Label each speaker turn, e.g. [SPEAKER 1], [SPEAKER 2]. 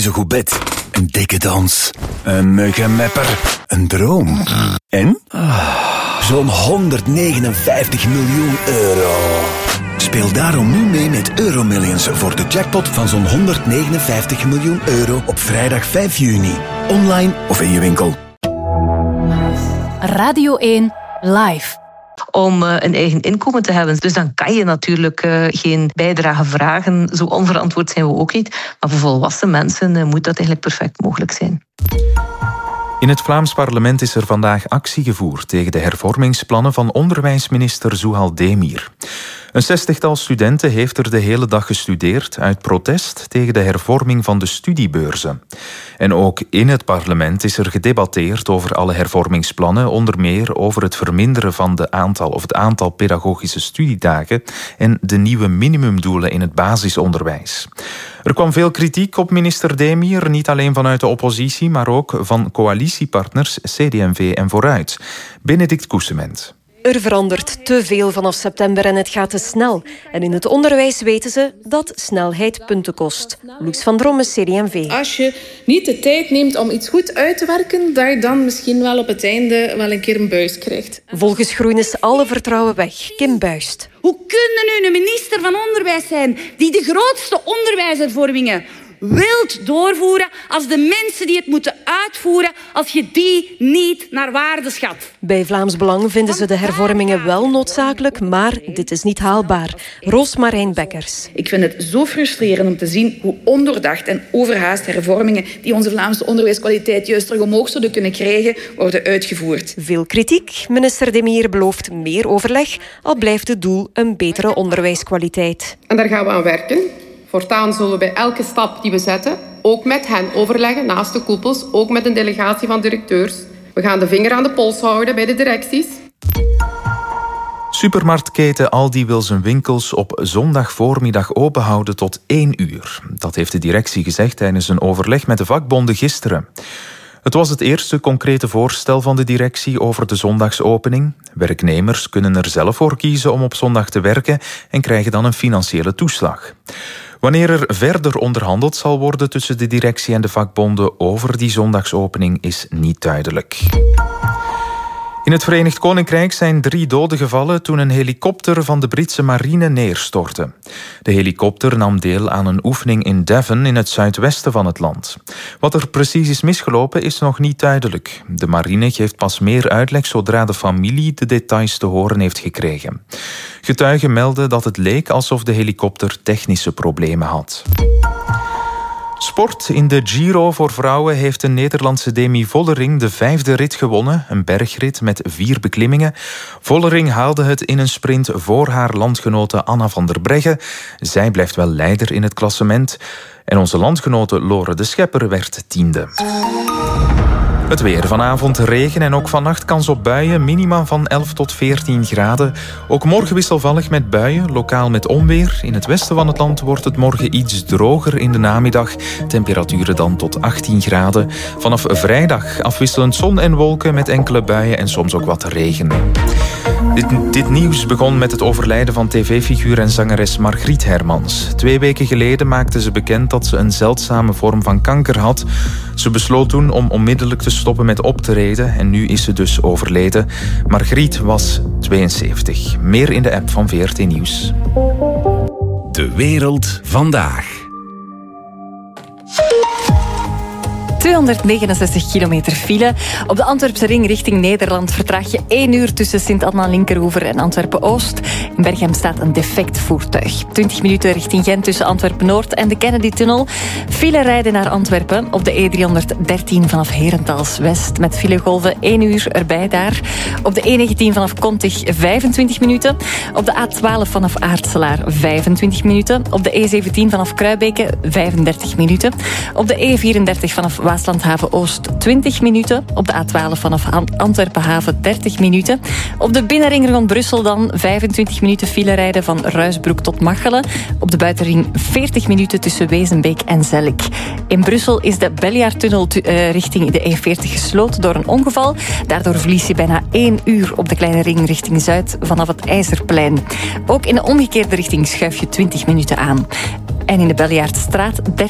[SPEAKER 1] Een goed bed, een dikke dans, een muggenmepper, een droom. En? Zo'n 159 miljoen euro. Speel daarom nu mee met Euromillions voor de jackpot van zo'n 159 miljoen euro op vrijdag 5 juni. Online of in je winkel.
[SPEAKER 2] Radio 1 Live.
[SPEAKER 3] Om een eigen inkomen te hebben. Dus dan kan je natuurlijk geen bijdrage vragen. Zo onverantwoord zijn we ook niet. Maar voor volwassen mensen moet dat eigenlijk perfect mogelijk zijn.
[SPEAKER 4] In het Vlaams parlement is er vandaag actie gevoerd tegen de hervormingsplannen van onderwijsminister Zouhal Demir. Een 60-tal studenten heeft er de hele dag gestudeerd uit protest tegen de hervorming van de studiebeurzen. En ook in het parlement is er gedebatteerd over alle hervormingsplannen, onder meer over het verminderen van het aantal pedagogische studiedagen en de nieuwe minimumdoelen in het basisonderwijs. Er kwam veel kritiek op minister Demir, niet alleen vanuit de oppositie, maar ook van coalitiepartners CD&V en Vooruit. Benedict Koesement.
[SPEAKER 5] Er verandert te veel vanaf september en het gaat te snel. En in het onderwijs weten ze dat snelheid punten kost. Loes van Dromme, CD&V.
[SPEAKER 6] Als je niet de tijd neemt om iets goed uit te werken, dat je dan misschien wel op het einde wel een keer een buis krijgt.
[SPEAKER 5] Volgens Groen is alle vertrouwen weg. Kim Buist.
[SPEAKER 7] Hoe kunnen nu een minister van Onderwijs zijn die de grootste onderwijshervormingen wilt doorvoeren als de mensen die het moeten uitvoeren, als je die niet naar waarde schat?
[SPEAKER 5] Bij Vlaams Belang vinden ze de hervormingen wel noodzakelijk, maar dit is niet haalbaar. Roosmarijn Bekkers.
[SPEAKER 6] Ik vind het zo frustrerend om te zien hoe ondoordacht en overhaast hervormingen die onze Vlaamse onderwijskwaliteit juist terug omhoog zouden kunnen krijgen, worden uitgevoerd.
[SPEAKER 5] Veel kritiek. Minister Demir belooft meer overleg, al blijft het doel een betere onderwijskwaliteit.
[SPEAKER 8] En daar gaan we aan werken. Voortaan zullen we bij elke stap die we zetten ook met hen overleggen, naast de koepels, ook met een delegatie van directeurs. We gaan de vinger aan de pols houden bij de directies.
[SPEAKER 4] Supermarktketen Aldi wil zijn winkels op zondagvoormiddag openhouden tot 1 uur. Dat heeft de directie gezegd tijdens een overleg met de vakbonden gisteren. Het was het eerste concrete voorstel van de directie over de zondagsopening. Werknemers kunnen er zelf voor kiezen om op zondag te werken en krijgen dan een financiële toeslag. Wanneer er verder onderhandeld zal worden tussen de directie en de vakbonden over die zondagsopening is niet duidelijk. In het Verenigd Koninkrijk zijn 3 doden gevallen toen een helikopter van de Britse marine neerstortte. De helikopter nam deel aan een oefening in Devon in het zuidwesten van het land. Wat er precies is misgelopen is nog niet duidelijk. De marine geeft pas meer uitleg zodra de familie de details te horen heeft gekregen. Getuigen melden dat het leek alsof de helikopter technische problemen had. Sport. In de Giro voor vrouwen heeft de Nederlandse Demi Vollering de 5e rit gewonnen. Een bergrit met 4 beklimmingen. Vollering haalde het in een sprint voor haar landgenote Anna van der Breggen. Zij blijft wel leider in het klassement. En onze landgenote Lore de Schepper werd 10e. Het weer. Vanavond regen en ook vannacht kans op buien. Minima van 11 tot 14 graden. Ook morgen wisselvallig met buien, lokaal met onweer. In het westen van het land wordt het morgen iets droger in de namiddag. Temperaturen dan tot 18 graden. Vanaf vrijdag afwisselend zon en wolken met enkele buien en soms ook wat regen. Dit nieuws begon met het overlijden van tv-figuur en zangeres Margriet Hermans. 2 weken geleden maakte ze bekend dat ze een zeldzame vorm van kanker had. Ze besloot toen om onmiddellijk te stoppen met optreden en nu is ze dus overleden. Margriet was 72. Meer in de app van VRT Nieuws.
[SPEAKER 1] De wereld vandaag.
[SPEAKER 2] 269 kilometer file. Op de Antwerpse ring richting Nederland vertraag je 1 uur tussen Sint-Anna-Linkeroever en Antwerpen-Oost. In Berchem staat een defect voertuig. 20 minuten richting Gent tussen Antwerpen-Noord en de Kennedy-tunnel. File rijden naar Antwerpen op de E313 vanaf Herentals-West. Met filegolven 1 uur erbij daar. Op de E19 vanaf Kontig 25 minuten. Op de A12 vanaf Aartselaar 25 minuten. Op de E17 vanaf Kruibeke 35 minuten. Op de E34 vanaf Waaslandhaven-Oost 20 minuten. Op de A12 vanaf Antwerpen-Haven 30 minuten. Op de binnenring rond Brussel dan 25 minuten file rijden van Ruisbroek tot Machelen. Op de buitenring 40 minuten tussen Wezenbeek en Zellik. In Brussel is de Beljaardtunnel richting de E40 gesloten door een ongeval. Daardoor verlies je bijna 1 uur op de kleine ring richting Zuid vanaf het IJzerplein. Ook in de omgekeerde richting schuif je 20 minuten aan. En in de Beljaardstraat